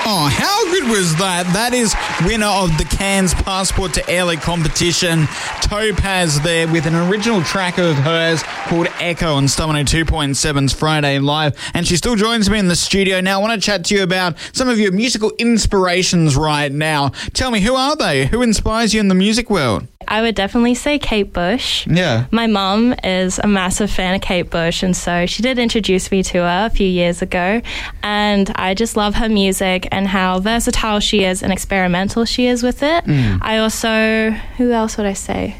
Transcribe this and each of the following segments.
Oh, how good was that? That is winner of the Cairns Passport to Airlie competition, Topaz, there with an original track of hers called Echo on Star 102.7's Friday Live. And she still joins me in the studio now. I want to chat to you about some of your musical inspirations right now. Tell me, who are they? Who inspires you in the music world? I would definitely say Kate Bush. Yeah. My mum is a massive fan of Kate Bush, and so she did introduce me to her a few years ago, and I just love her music and how versatile she is and experimental she is with it. I also, who else would I say?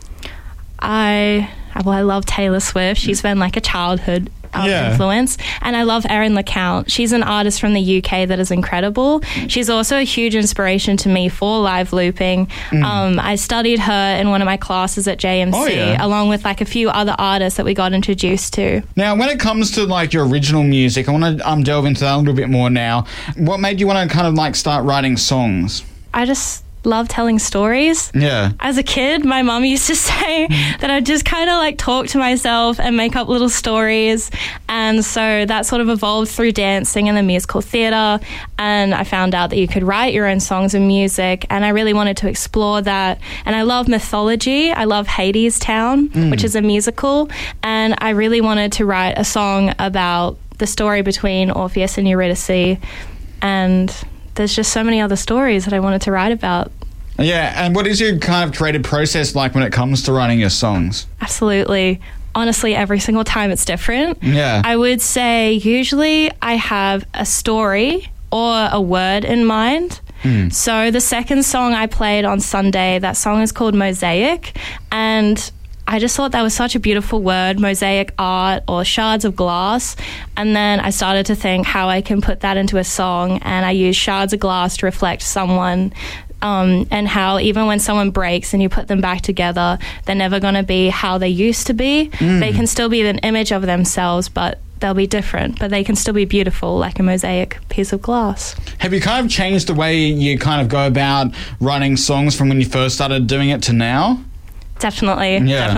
I love Taylor Swift. She's been like a childhood influence. And I love Erin LeCount. She's an artist from the UK that is incredible. She's also a huge inspiration to me for live looping. I studied her in one of my classes at JMC, along with like a few other artists that we got introduced to. Now, when it comes to like your original music, I want to delve into that a little bit more now. What made you want to kind of like start writing songs? I just love telling stories. Yeah. As a kid, my mum used to say that I'd just kind of like talk to myself and make up little stories. And so that sort of evolved through dancing and the musical theatre. And I found out that you could write your own songs and music. And I really wanted to explore that. And I love mythology. I love Hades Town, which is a musical. And I really wanted to write a song about the story between Orpheus and Eurydice. And there's just so many other stories that I wanted to write about. Yeah, and what is your kind of creative process like when it comes to writing your songs? Absolutely. Honestly, every single time it's different. Yeah. I would say usually I have a story or a word in mind. So the second song I played on Sunday, that song is called Mosaic, and I just thought that was such a beautiful word, mosaic art or shards of glass. And then I started to think how I can put that into a song, and I use shards of glass to reflect someone, and how even when someone breaks and you put them back together, they're never going to be how they used to be. They can still be an image of themselves, but they'll be different, but they can still be beautiful like a mosaic piece of glass. Have you kind of changed the way you kind of go about writing songs from when you first started doing it to now? Definitely.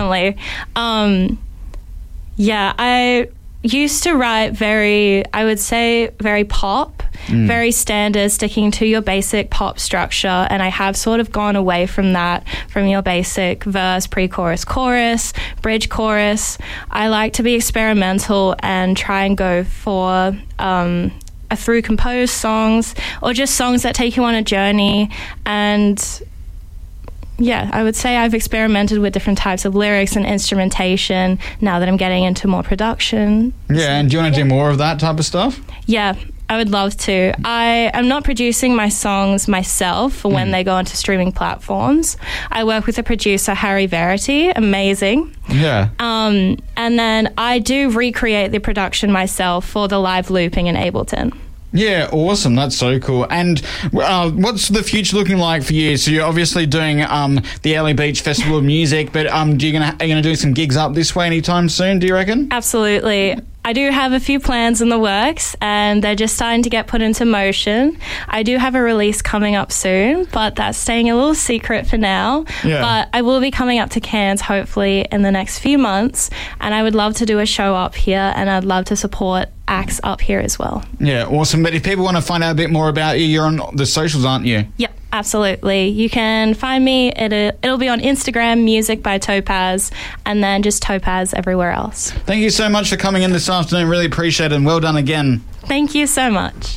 I used to write very pop, very standard, sticking to your basic pop structure, and I have sort of gone away from that, from your basic verse, pre-chorus, chorus, bridge, chorus. I like to be experimental and try and go for through composed songs or just songs that take you on a journey. And yeah, I would say I've experimented with different types of lyrics and instrumentation now that I'm getting into more production. Yeah, and do you want to do more of that type of stuff? Yeah, I would love to. I am not producing my songs myself for when they go onto streaming platforms. I work with a producer, Harry Verity, amazing. Yeah. And then I do recreate the production myself for the live looping in Ableton. Yeah, awesome. That's so cool. And what's the future looking like for you? So you're obviously doing the Airlie Beach Festival of Music, but are you going to do some gigs up this way anytime soon, do you reckon? Absolutely. I do have a few plans in the works, and they're just starting to get put into motion. I do have a release coming up soon, but that's staying a little secret for now. Yeah. But I will be coming up to Cairns hopefully in the next few months, and I would love to do a show up here, and I'd love to support acts up here as well. Yeah, awesome. But if people want to find out a bit more about you, you're on the socials, aren't you? Yep, absolutely. You can find me, it'll be on Instagram, Music by Topaz, and then just Topaz everywhere else. Thank you so much for coming in this afternoon. Really appreciate it, and well done again. Thank you so much.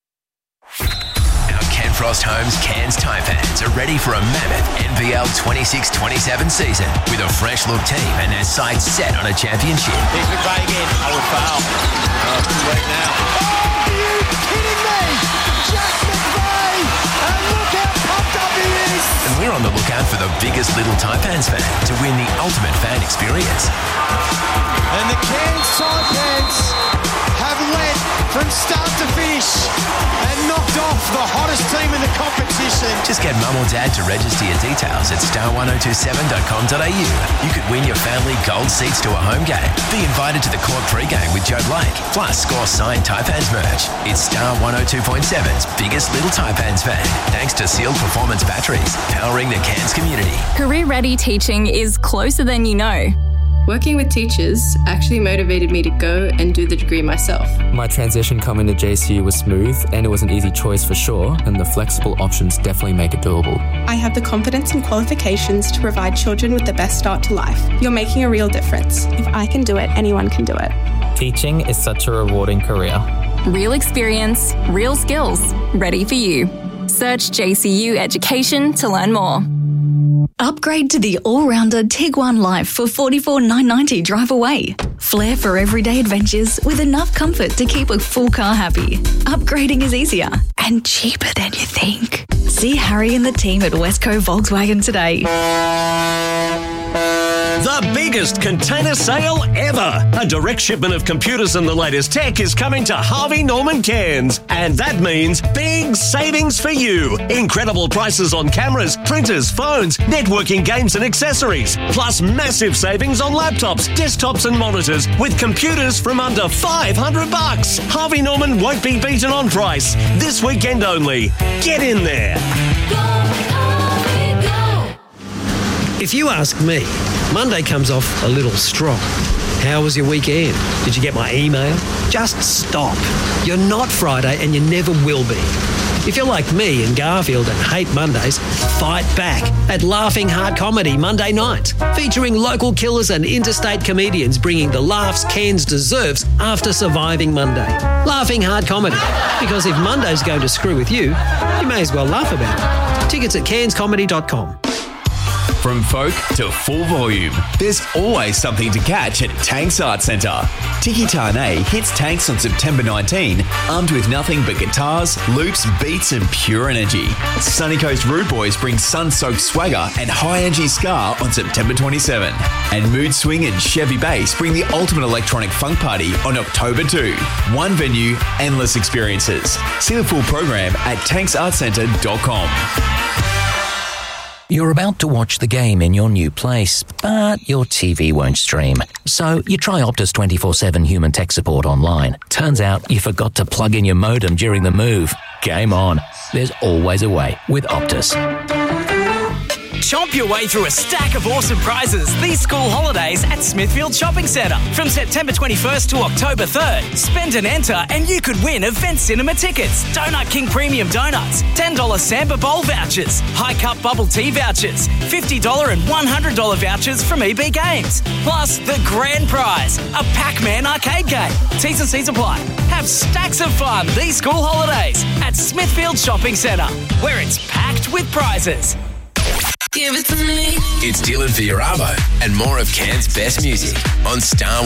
Our Frost Homes Cairns Taipans are ready for a mammoth NBL 26-27 season with a fresh look team and their sights set on a championship. Here's McVeigh again. Oh, a foul. Oh, too late now. Oh, are you kidding me? Jack McVeigh! And look how pumped up he is! And we're on the lookout for the biggest little Taipans fan to win the ultimate fan experience. And the Cairns Taipans have led from start to finish and knocked off the hottest team in the competition. Just get mum or dad to register your details at star1027.com.au. You could win your family gold seats to a home game. Be invited to the court pre-game with Joe Blake. Plus, score signed Taipans merch. It's Star 102.7's biggest little Taipans fan. Thanks to Sealed Performance Batteries, powering the Cairns community. Career Ready Teaching is closer than you know. Working with teachers actually motivated me to go and do the degree myself. My transition coming to JCU was smooth and it was an easy choice for sure, and the flexible options definitely make it doable. I have the confidence and qualifications to provide children with the best start to life. You're making a real difference. If I can do it, anyone can do it. Teaching is such a rewarding career. Real experience, real skills, ready for you. Search JCU Education to learn more. Upgrade to the all-rounder Tiguan Life for $44,990 drive away. Flair for everyday adventures with enough comfort to keep a full car happy. Upgrading is easier and cheaper than you think. See Harry and the team at Westco Volkswagen today. The biggest container sale ever. A direct shipment of computers and the latest tech is coming to Harvey Norman Cairns. And that means big savings for you. Incredible prices on cameras, printers, phones, networking, games and accessories. Plus massive savings on laptops, desktops and monitors with computers from under $500. Harvey Norman won't be beaten on price. This weekend only. Get in there. If you ask me, Monday comes off a little strong. How was your weekend? Did you get my email? Just stop. You're not Friday and you never will be. If you're like me and Garfield and hate Mondays, fight back at Laughing Heart Comedy Monday night, featuring local killers and interstate comedians bringing the laughs Cairns deserves after surviving Monday. Laughing Heart Comedy, because if Monday's going to screw with you, you may as well laugh about it. Tickets at cairnscomedy.com. From folk to full volume, there's always something to catch at Tanks Art Centre. Tiki Tane hits Tanks on September 19, armed with nothing but guitars, loops, beats and pure energy. Sunny Coast Rude Boys bring sun-soaked swagger and high-energy ska on September 27. And Mood Swing and Chevy Bass bring the ultimate electronic funk party on October 2. One venue, endless experiences. See the full program at tanksartcentre.com. You're about to watch the game in your new place, but your TV won't stream. So you try Optus 24/7 human tech support online. Turns out you forgot to plug in your modem during the move. Game on. There's always a way with Optus. Chomp your way through a stack of awesome prizes these school holidays at Smithfield Shopping Centre. From September 21st to October 3rd, spend and enter and you could win Event Cinema tickets, Donut King Premium Donuts, $10 Samba Bowl vouchers, High Cup Bubble Tea vouchers, $50 and $100 vouchers from EB Games. Plus the grand prize, a Pac-Man arcade game. T's and C's apply. Have stacks of fun these school holidays at Smithfield Shopping Centre, where it's packed with prizes. Give it to me. It's Dylan Fioravo and more of Cairns' best music on Star